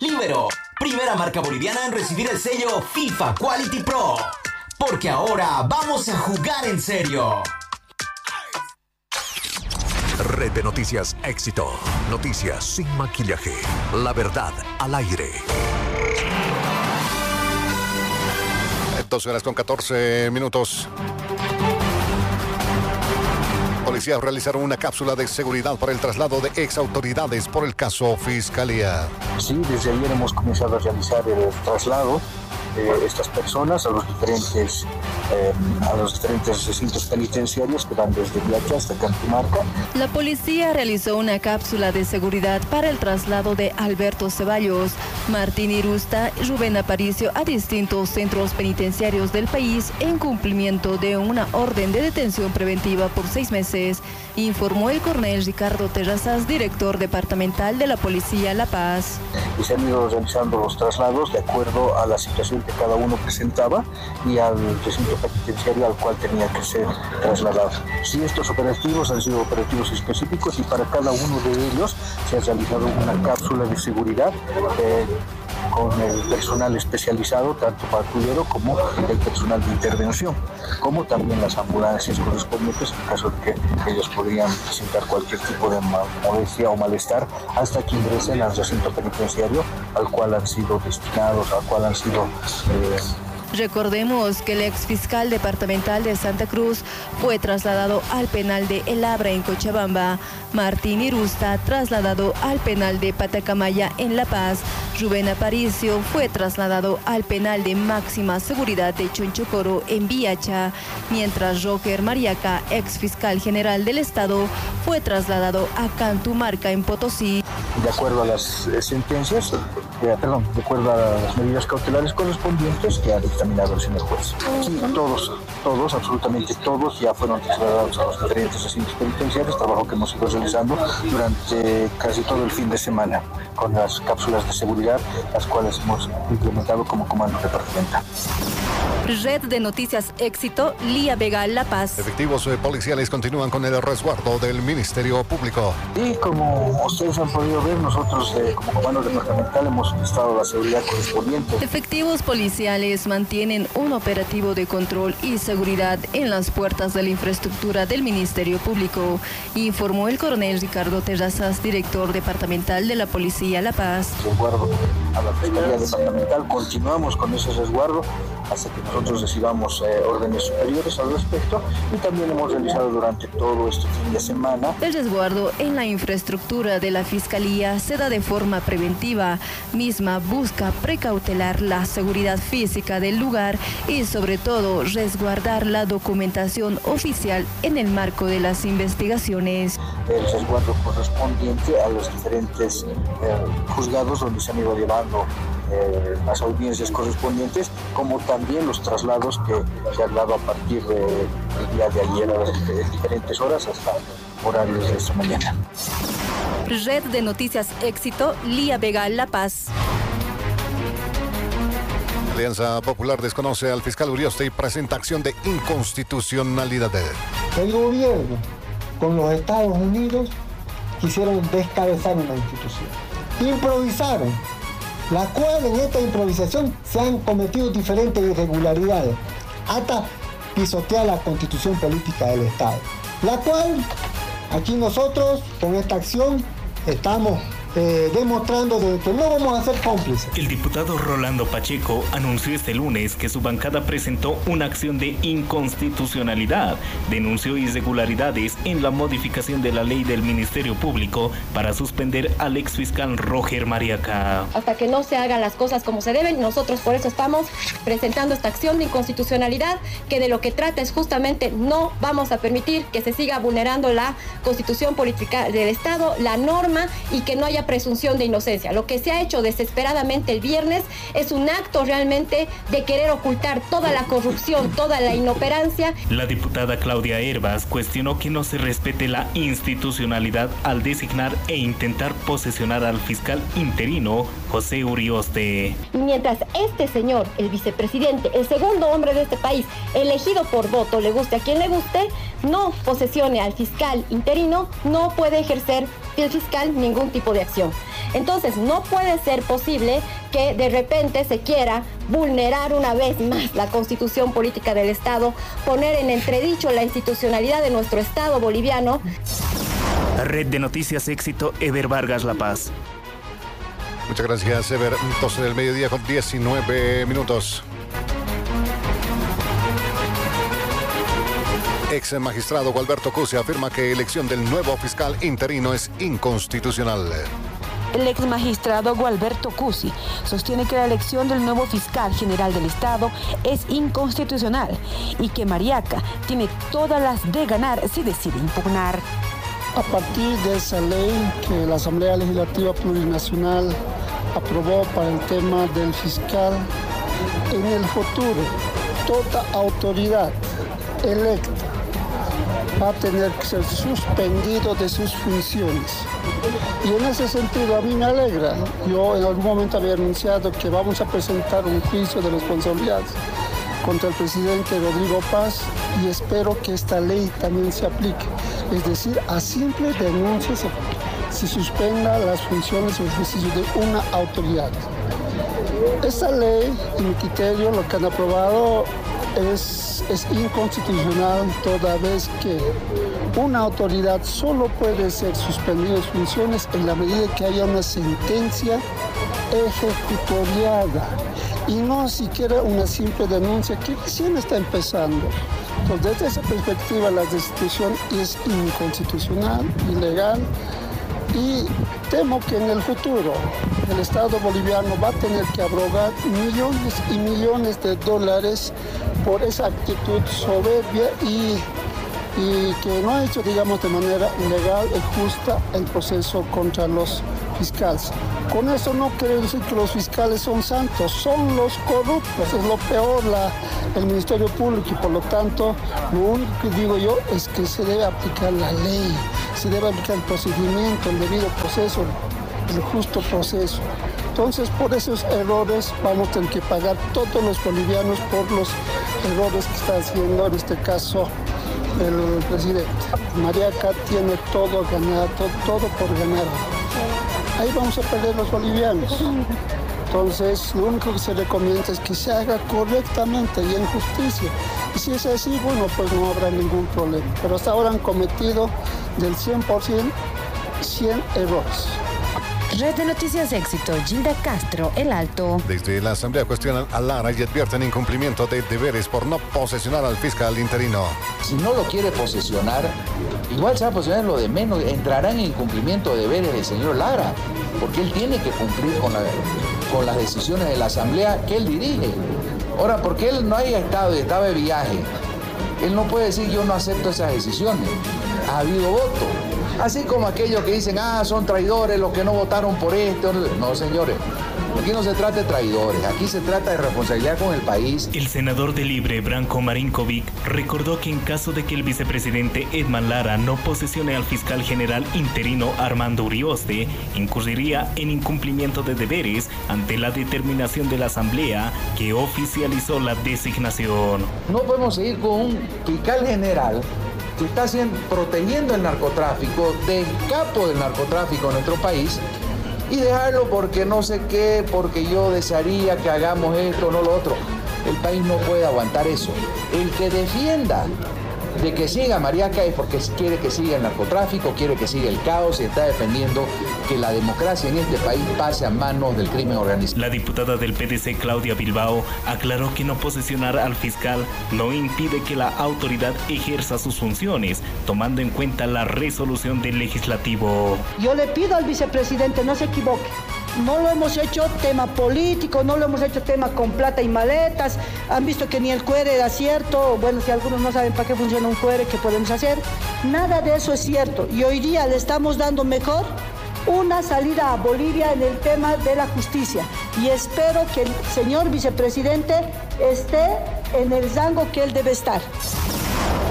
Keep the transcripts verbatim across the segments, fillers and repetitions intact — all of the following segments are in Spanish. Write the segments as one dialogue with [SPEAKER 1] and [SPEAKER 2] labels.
[SPEAKER 1] Libero, primera marca boliviana en recibir el sello FIFA Quality Pro. Porque ahora vamos a jugar en serio.
[SPEAKER 2] Red de Noticias Éxito. Noticias sin maquillaje. La verdad al aire.
[SPEAKER 3] doce horas con catorce minutos. Policías realizaron una cápsula de seguridad para el traslado de exautoridades por el caso Fiscalía.
[SPEAKER 4] Sí, desde ayer hemos comenzado a realizar el traslado de estas personas a los diferentes eh, a los diferentes recintos penitenciarios que van desde Viacha hasta Cantumarca.
[SPEAKER 5] La policía realizó una cápsula de seguridad para el traslado de Alberto Ceballos, Martín Irusta y Rubén Aparicio a distintos centros penitenciarios del país en cumplimiento de una orden de detención preventiva por seis meses, informó el coronel Ricardo Terrazas, director departamental de la Policía La Paz.
[SPEAKER 4] Y se han ido realizando los traslados de acuerdo a la situación que cada uno presentaba y al recinto penitenciario al cual tenía que ser trasladado. Sí, estos operativos han sido operativos específicos y para cada uno de ellos se ha realizado una cápsula de seguridad eh, con el personal especializado, tanto patrullero como el personal de intervención, como también las ambulancias correspondientes en caso de que ellos podrían presentar cualquier tipo de molestia o malestar hasta que ingresen al recinto penitenciario al cual han sido destinados, al cual han sido... Eh,
[SPEAKER 5] Recordemos que el exfiscal departamental de Santa Cruz fue trasladado al penal de El Abra en Cochabamba, Martín Irusta trasladado al penal de Patacamaya en La Paz, Rubén Aparicio fue trasladado al penal de máxima seguridad de Chonchocoro en Viacha, mientras Roger Mariaca, exfiscal general del Estado, fue trasladado a Cantumarca en Potosí.
[SPEAKER 4] De acuerdo a las eh, sentencias, eh, perdón, de acuerdo a las medidas cautelares correspondientes que ha dictaminado el señor juez. Sí, todos, todos, absolutamente todos ya fueron trasladados a los diferentes recintos penitenciarios, trabajo que hemos ido realizando durante casi todo el fin de semana con las cápsulas de seguridad, las cuales hemos implementado como comando departamental.
[SPEAKER 5] Red de Noticias Éxito, Lía Vega, La Paz.
[SPEAKER 3] Efectivos eh, policiales continúan con el resguardo del Ministerio Público.
[SPEAKER 4] Y como ustedes han podido ver, nosotros eh, como comando departamental hemos prestado la seguridad correspondiente.
[SPEAKER 5] Efectivos policiales mantienen un operativo de control y seguridad en las puertas de la infraestructura del Ministerio Público, informó el coronel Ricardo Terrazas, director departamental de la Policía La Paz.
[SPEAKER 4] Resguardo a la Fiscalía Departamental, continuamos con ese resguardo hasta que nosotros recibamos eh, órdenes superiores al respecto, y también hemos realizado durante todo este fin de semana.
[SPEAKER 5] El resguardo en la infraestructura de la Fiscalía se da de forma preventiva, misma busca precautelar la seguridad física del lugar y sobre todo resguardar la documentación oficial en el marco de las investigaciones.
[SPEAKER 4] El resguardo correspondiente a los diferentes eh, juzgados donde se han ido llevando Eh, las audiencias correspondientes, como también los traslados que se han dado a partir del día de ayer a las diferentes horas hasta horarios de esta mañana.
[SPEAKER 5] Red de Noticias Éxito, Lía Vega, La Paz.
[SPEAKER 3] Alianza Popular desconoce al fiscal Urioste y presenta acción de inconstitucionalidad.
[SPEAKER 6] El gobierno con los Estados Unidos quisieron descabezar una institución. Improvisaron, la cual en esta improvisación se han cometido diferentes irregularidades, hasta pisotear la constitución política del Estado, la cual aquí nosotros con esta acción estamos eh, demostrando de que no vamos a ser cómplices.
[SPEAKER 7] El diputado Rolando Pacheco anunció este lunes que su bancada presentó una acción de inconstitucionalidad. Denunció irregularidades en la modificación de la ley del Ministerio Público para suspender al exfiscal Roger Mariaca.
[SPEAKER 8] Hasta que no se hagan las cosas como se deben, nosotros por eso estamos presentando esta acción de inconstitucionalidad, que de lo que trata es justamente no vamos a permitir que se siga vulnerando la constitución política del Estado, la norma, y que no haya presunción de inocencia. Lo que se ha hecho desesperadamente el viernes es un acto realmente de querer ocultar toda la corrupción, toda la inoperancia.
[SPEAKER 7] La diputada Claudia Herbas cuestionó que no se respete la institucionalidad al designar e intentar posesionar al fiscal interino José Urioste.
[SPEAKER 8] Mientras este señor, el vicepresidente, el segundo hombre de este país, elegido por voto, le guste a quien le guste, no posesione al fiscal interino, no puede ejercer el fiscal ningún tipo de acción. Entonces, no puede ser posible que de repente se quiera vulnerar una vez más la Constitución Política del Estado, poner en entredicho la institucionalidad de nuestro Estado boliviano.
[SPEAKER 7] Red de Noticias Éxito, Ever Vargas, La Paz.
[SPEAKER 3] Muchas gracias, Ever. doce del mediodía con diecinueve minutos. Ex magistrado Gualberto Cusi afirma que elección del nuevo fiscal interino es inconstitucional.
[SPEAKER 9] El ex magistrado Gualberto Cusi sostiene que la elección del nuevo fiscal general del Estado es inconstitucional y que Mariaca tiene todas las de ganar si decide impugnar.
[SPEAKER 10] A partir de esa ley que la Asamblea Legislativa Plurinacional aprobó para el tema del fiscal, en el futuro toda autoridad electa va a tener que ser suspendido de sus funciones. Y en ese sentido a mí me alegra. Yo en algún momento había anunciado que vamos a presentar un juicio de responsabilidades contra el presidente Rodrigo Paz y espero que esta ley también se aplique. Es decir, a simple denuncia se, se suspenda las funciones o ejercicio de una autoridad. Esta ley, en mi criterio, lo que han aprobado es, es inconstitucional toda vez que una autoridad solo puede ser suspendida de sus funciones en la medida que haya una sentencia ejecutoriada y no siquiera una simple denuncia que recién está empezando. Entonces, desde esa perspectiva, la destitución es inconstitucional, ilegal, y temo que en el futuro el Estado boliviano va a tener que abrogar millones y millones de dólares por esa actitud soberbia y, y que no ha hecho, digamos, de manera legal y justa el proceso contra los fiscales. Con eso no quiero decir que los fiscales son santos, son los corruptos, es lo peor la, el Ministerio Público y por lo tanto lo único que digo yo es que se debe aplicar la ley, se debe aplicar el procedimiento, el debido proceso, el justo proceso. Entonces por esos errores vamos a tener que pagar todos los bolivianos por los errores que está haciendo en este caso el presidente. Mariaca tiene todo ganado, todo, todo por ganar. Ahí vamos a perder los bolivianos. Entonces, lo único que se recomienda es que se haga correctamente y en justicia. Y si es así, bueno, pues no habrá ningún problema. Pero hasta ahora han cometido del cien por ciento, cien errores.
[SPEAKER 9] Red de Noticias Éxito, Gilda Castro, El Alto.
[SPEAKER 3] Desde la Asamblea cuestionan a Lara y advierten incumplimiento de deberes por no posesionar al fiscal interino.
[SPEAKER 11] Si no lo quiere posesionar, igual se va a posesionar lo de menos. Entrará en incumplimiento de deberes del señor Lara, porque él tiene que cumplir con, la, con las decisiones de la Asamblea que él dirige. Ahora, porque él no haya estado y estaba de viaje, él no puede decir yo no acepto esas decisiones. Ha habido voto. Así como aquellos que dicen, ah, son traidores los que no votaron por esto. No, señores, aquí no se trata de traidores, aquí se trata de responsabilidad con el país.
[SPEAKER 7] El senador de Libre, Branko Marinkovic, recordó que en caso de que el vicepresidente Edman Lara no posesione al fiscal general interino Armando Urioste, incurriría en incumplimiento de deberes ante la determinación de la Asamblea que oficializó la designación.
[SPEAKER 11] No podemos seguir con un fiscal general que está haciendo, protegiendo el narcotráfico, del capo del narcotráfico en nuestro país, y dejarlo porque no sé qué, porque yo desearía que hagamos esto o no lo otro. El país no puede aguantar eso. El que defienda de que siga Mariaca es porque quiere que siga el narcotráfico, quiere que siga el caos y está defendiendo que la democracia en este país pase a manos del crimen organizado.
[SPEAKER 7] La diputada del P D C, Claudia Bilbao, aclaró que no posesionar al fiscal no impide que la autoridad ejerza sus funciones, tomando en cuenta la resolución del legislativo.
[SPEAKER 12] Yo le pido al vicepresidente, no se equivoque. No lo hemos hecho tema político, no lo hemos hecho tema con plata y maletas. Han visto que ni el cuere era cierto. Bueno, si algunos no saben para qué funciona un cuere, ¿qué podemos hacer? Nada de eso es cierto. Y hoy día le estamos dando mejor una salida a Bolivia en el tema de la justicia. Y espero que el señor vicepresidente esté en el rango que él debe estar.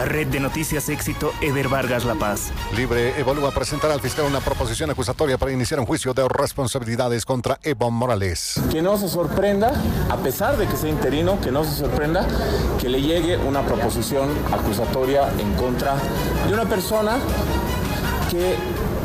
[SPEAKER 7] Red de Noticias Éxito, Eber Vargas, La Paz.
[SPEAKER 3] Libre evalúa presentar al fiscal una proposición acusatoria para iniciar un juicio de responsabilidades contra Evo Morales.
[SPEAKER 13] Que no se sorprenda, a pesar de que sea interino, que no se sorprenda que le llegue una proposición acusatoria en contra de una persona que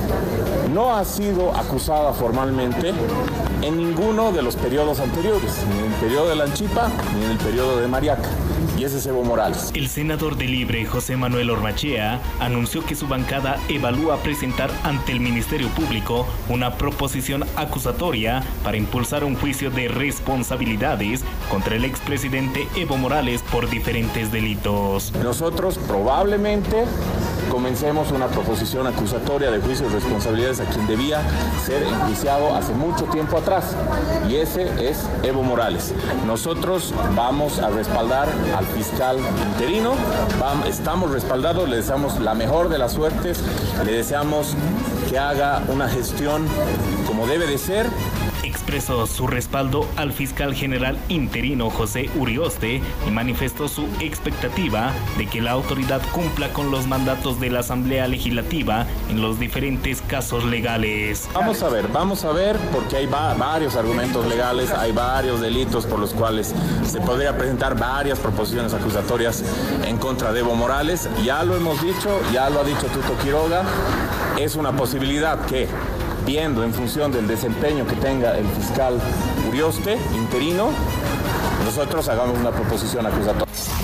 [SPEAKER 13] no ha sido acusada formalmente en ninguno de los periodos anteriores, ni en el periodo de Lanchipa, ni en el periodo de Mariaca. Y ese es Evo Morales.
[SPEAKER 7] El senador de Libre, José Manuel Ormachea, anunció que su bancada evalúa presentar ante el Ministerio Público una proposición acusatoria para impulsar un juicio de responsabilidades contra el expresidente Evo Morales por diferentes delitos.
[SPEAKER 13] Nosotros probablemente comencemos una proposición acusatoria de juicio de responsabilidades a quien debía ser enjuiciado hace mucho tiempo atrás, y ese es Evo Morales. Nosotros vamos a respaldar al fiscal interino, vamos, estamos respaldados, le deseamos la mejor de las suertes, le deseamos que haga una gestión como debe de ser.
[SPEAKER 7] Expresó su respaldo al fiscal general interino José Urioste y manifestó su expectativa de que la autoridad cumpla con los mandatos de la Asamblea Legislativa en los diferentes casos legales.
[SPEAKER 13] Vamos a ver, vamos a ver, porque hay va- varios argumentos legales, hay varios delitos por los cuales se podría presentar varias proposiciones acusatorias en contra de Evo Morales. Ya lo hemos dicho, ya lo ha dicho Tuto Quiroga, es una posibilidad que, viendo en función del desempeño que tenga el fiscal Urioste, interino, nosotros hagamos una proposición acusatoria.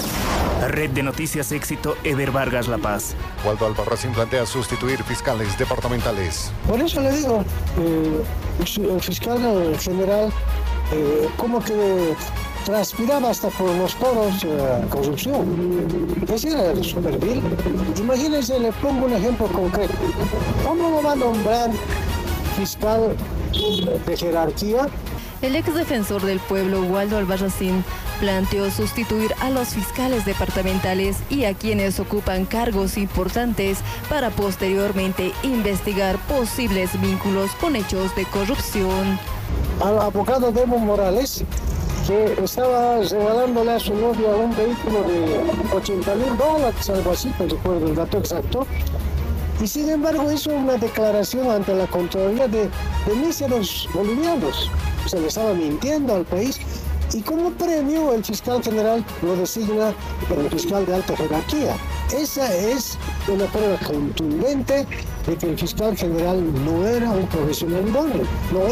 [SPEAKER 7] Red de Noticias Éxito, Eber Vargas, La Paz.
[SPEAKER 3] Waldo Albarracín plantea sustituir fiscales departamentales.
[SPEAKER 6] Por eso le digo, eh, el fiscal general eh, como que transpiraba hasta por los poros eh, corrupción. Ese era súper vil. Imagínense, le pongo un ejemplo concreto. ¿Cómo lo va a nombrar fiscal de jerarquía?
[SPEAKER 5] El ex defensor del pueblo, Waldo Albarracín, planteó sustituir a los fiscales departamentales y a quienes ocupan cargos importantes para posteriormente investigar posibles vínculos con hechos de corrupción.
[SPEAKER 6] Al abogado de Evo Morales, que estaba regalándole a su novia un vehículo de ochenta mil dólares, algo así, no recuerdo el dato exacto, y sin embargo hizo una declaración ante la Contraloría de, de míseros bolivianos. Se le estaba mintiendo al país, y como premio el fiscal general lo designa el fiscal de alta jerarquía. Esa es una prueba contundente de que el fiscal general no era un profesional idóneo. No